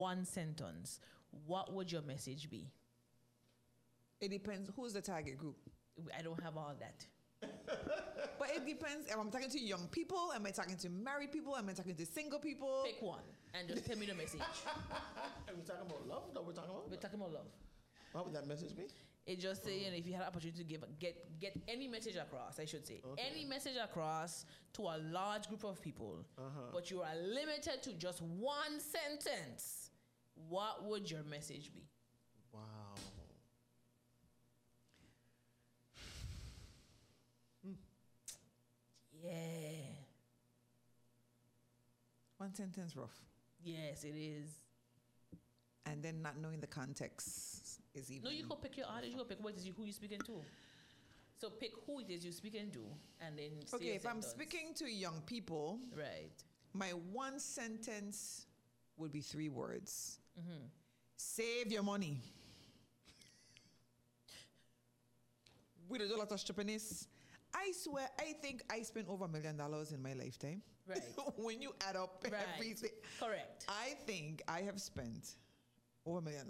one sentence, what would your message be? It depends. Who's the target group? I don't have all that. But it depends. Am I talking to young people? Am I talking to married people? Am I talking to single people? Pick one and just tell me the message. Are we talking about love? That we're talking about? We're talking about love. What would that message be? It just say, if you had an opportunity to get any message across, I should say, any message across to a large group of people, but you are limited to just one sentence, what would your message be? Wow. Yeah. One sentence rough. Yes, it is. And then not knowing the context is even. No, you could pick your audience. You could pick what it is who you're speaking to. So pick who it is you're speaking to, and then say Okay, a if I'm sentence. speaking to young people, Right. my one sentence would be 3 words. Save your money. We do a lot of stupidness. I swear, I think I spent over $1 million in my lifetime. Right. When you add up everything. Correct. I think I have spent over $1 million.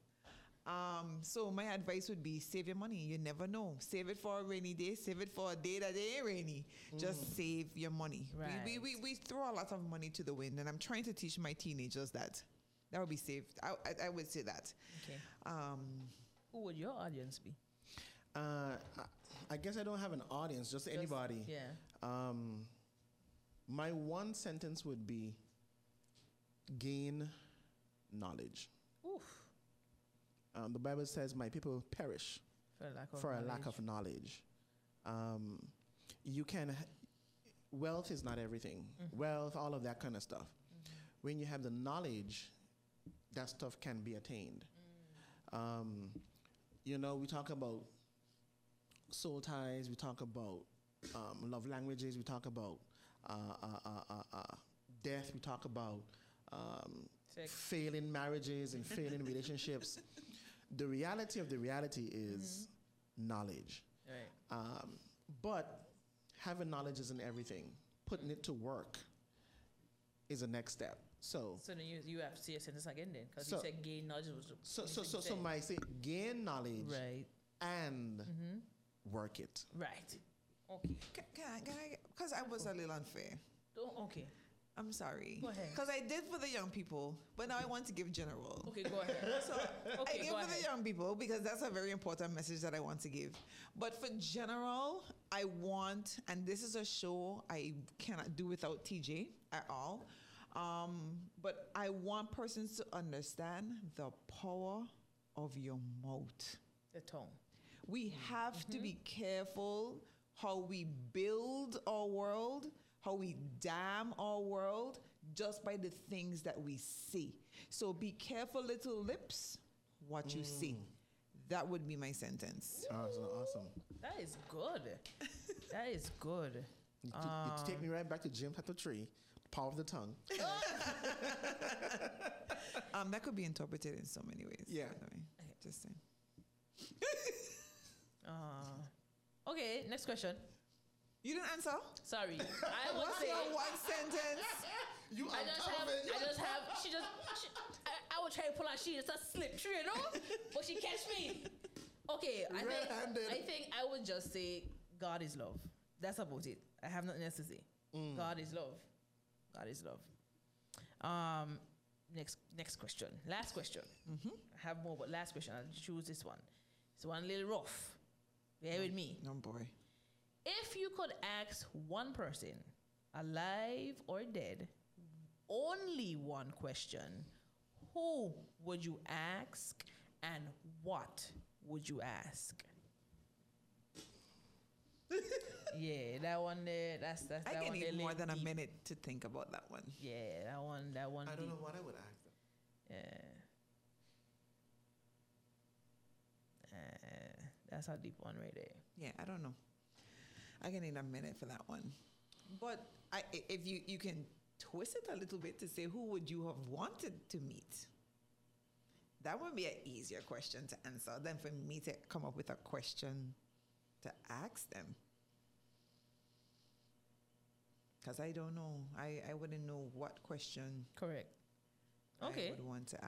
So my advice would be save your money. You never know. Save it for a rainy day. Save it for a day that ain't rainy. Just save your money. Right. We throw a lot of money to the wind, and I'm trying to teach my teenagers that would be saved. I would say that. Okay. Who would your audience be? I guess I don't have an audience, just anybody. Yeah. My one sentence would be gain knowledge. Oof. The Bible says, my people perish For a lack of for knowledge. a lack of knowledge. Wealth is not everything. Wealth, all of that kind of stuff. When you have the knowledge, that stuff can be attained. We talk about soul ties, we talk about love languages, we talk about death, we talk about Sex. failing marriages and failing relationships. The reality of the reality is knowledge. Right. But having knowledge isn't everything. Putting it to work is the next step. So then you have to say a sentence again then, because So- you said gain knowledge was so my say gain knowledge right. and work it. Right. Okay. Can I? Because I was a little unfair. Okay. I'm sorry. Go ahead. Because I did for the young people, but now I want to give general. Okay, go ahead. So I Okay, give go for the ahead. young people because that's a very important message that I want to give. But for general, I want, and this is a show I cannot do without TJ at all. But I want persons to understand the power of your mouth. The tongue. We have to be careful how we build our world, how we damn our world, just by the things that we see. So be careful, little lips, what you see. That would be my sentence. Awesome. That is good. That is good. You take me right back to James chapter 3, power of the tongue. That could be interpreted in so many ways. Yeah. By the way. Just saying. Okay, next question. You didn't answer? Sorry. I would What's say your one sentence? You I would try to pull out, she just a slip through, you know? But she catch me. Okay, Red-handed. I think I would just say God is love. That's about it. I have nothing else to say. God is love. God is love. Next question. Last question. I have more, but last question. I'll choose this one. It's one little rough. Bear with me. No, boy. If you could ask one person, alive or dead, only one question, who would you ask and what would you ask? Yeah, that one there, that's I that can one there need more laid than a deep. minute to think about that one. Yeah, that one I don't know deep. what I would ask them. Yeah. That's a deep one right there. Yeah, I don't know. I can need a minute for that one. But if you can twist it a little bit to say who would you have wanted to meet, that would be an easier question to answer than for me to come up with a question to ask them. Because I don't know. I wouldn't know what question Correct. Okay. I would want to